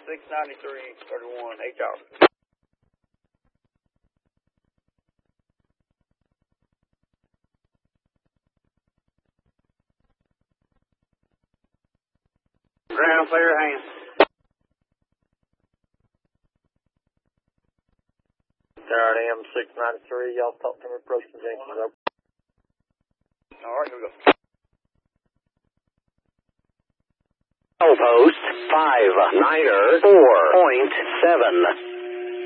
693-31, HR. Ground clear, hands. RDM 693, y'all talk to me, approaching Jenkins. All right, here we go. Post 594.7.